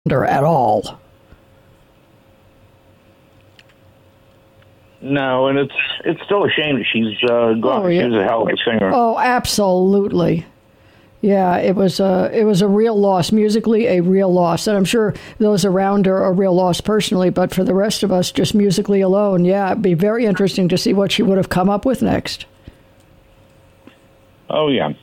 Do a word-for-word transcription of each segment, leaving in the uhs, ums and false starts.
at all. No, and it's it's still a shame that she's uh, gone. Oh, yeah. She was a hell of a singer. Oh, absolutely. Yeah, it was a it was a real loss, musically a real loss, and I'm sure those around her are a real loss personally. But for the rest of us, just musically alone, yeah, it'd be very interesting to see what she would have come up with next. Oh yeah.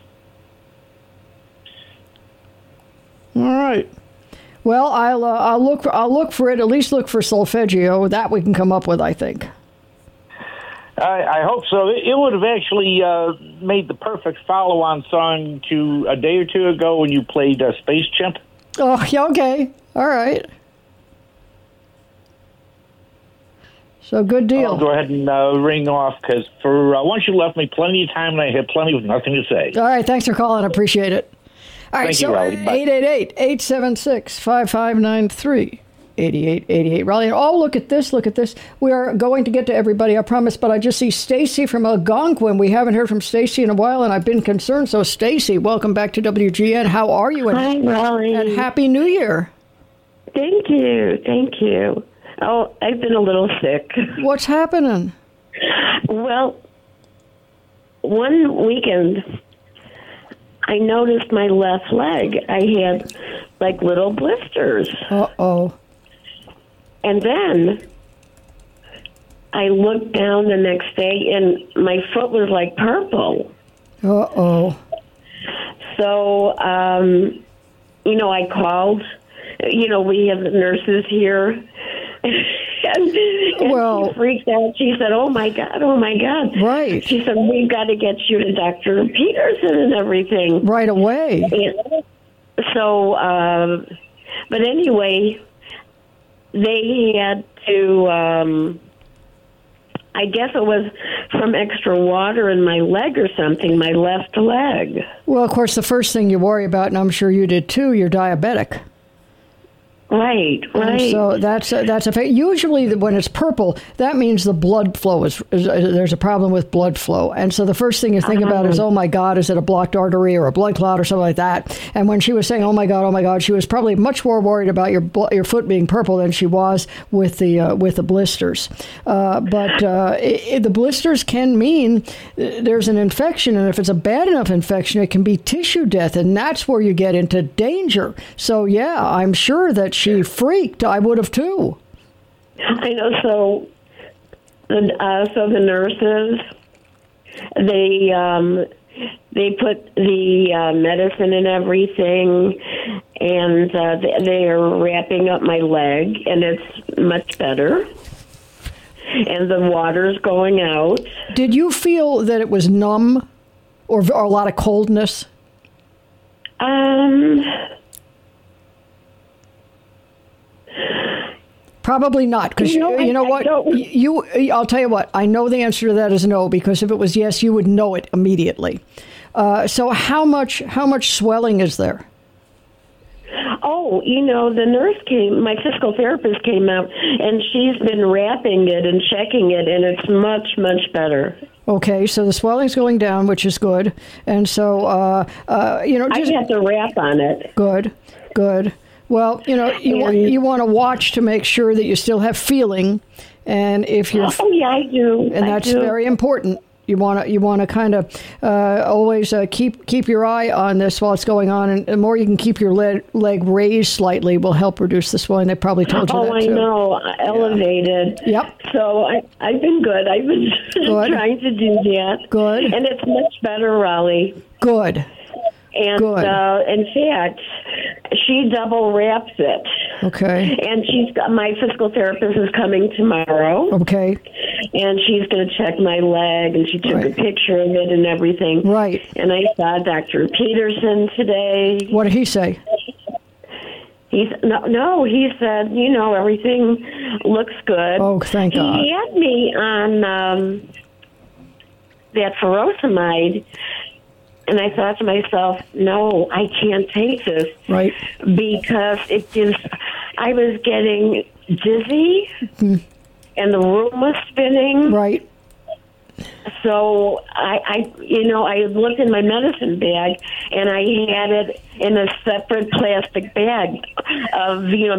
All right. Well, I'll uh, I'll look for, I'll look for it. At least look for Solfeggio. That we can come up with, I think. I, I hope so. It, it would have actually uh, made the perfect follow-on song to a day or two ago when you played uh, Space Chimp. Oh, yeah, okay. All right. So good deal. I'll go ahead and uh, ring off because for uh, once you left me plenty of time and I had plenty of nothing to say. All right. Thanks for calling. I appreciate it. All right. Thank so you, Raleigh. Bye. eight eight eight, eight seven six, five five nine three. eighty-eight eighty-eight. Raleigh. Oh, look at this. Look at this. We are going to get to everybody, I promise, but I just see Stacy from Algonquin. We haven't heard from Stacy in a while, and I've been concerned. So, Stacy, welcome back to W G N. How are you? And, Hi, Raleigh. And Happy New Year. Thank you. Thank you. Oh, I've been a little sick. What's happening? Well, one weekend, I noticed my left leg. I had, like, little blisters. Uh-oh. And then I looked down the next day, and my foot was like purple. Uh-oh. So, um, you know, I called. You know, we have nurses here. and, and Well, she freaked out. She said, oh, my God, oh, my God. Right. She said, we've got to get you to Doctor Peterson and everything. Right away. And so, um, but anyway, they had to, um, I guess it was from extra water in my leg or something, my left leg. Well, of course, the first thing you worry about, and I'm sure you did too, you're diabetic. Right, right. And so that's a, that's a fa- usually when it's purple, that means the blood flow is, is, is there's a problem with blood flow. And so the first thing you think uh-huh. about is, oh my God, is it a blocked artery or a blood clot or something like that? And when she was saying, oh my God, oh my God, she was probably much more worried about your your foot being purple than she was with the uh, with the blisters. Uh, but uh, it, it, the blisters can mean there's an infection, and if it's a bad enough infection, it can be tissue death, and that's where you get into danger. So yeah, I'm sure that she freaked. I would have too. I know. So, the uh, so the nurses, they um, they put the uh, medicine and everything, and uh, they, they are wrapping up my leg, and it's much better. And the water's going out. Did you feel that it was numb, or, or a lot of coldness? Um. Probably not, because you know, you know I, what? I you, I'll tell you what. I know the answer to that is no, because if it was yes, you would know it immediately. Uh, so, how much how much swelling is there? Oh, you know, the nurse came, my physical therapist came out, and she's been wrapping it and checking it, and it's much, much better. Okay, so the swelling's going down, which is good, and so uh, uh, you know, just I have to wrap on it. Good, good. Well, you know, you want, you want to watch to make sure that you still have feeling, and if you're, oh yeah, I do, and I that's do. very important. You want to you want to kind of uh, always uh, keep keep your eye on this while it's going on, and the more you can keep your leg, leg raised slightly will help reduce the swelling. They probably told you oh, that I too. know, elevated. Yeah. Yep. So I I've been good. I've been Good. trying to do that. Good. And it's much better, Raleigh. Good. And Good. Uh, in fact, she double wraps it. Okay. And she's got, my physical therapist is coming tomorrow. Okay. And she's going to check my leg, and she took Right. a picture of it and everything. Right. And I saw Doctor Peterson today. What did he say? He's no, no. He said, you know, everything looks good. Oh, thank God. He had me on um, that furosemide. And I thought to myself, no, I can't take this. Right. Because it gives, I was getting dizzy, mm-hmm. and the room was spinning. Right. So I, I, you know, I looked in my medicine bag, and I had it in a separate plastic bag of, you know,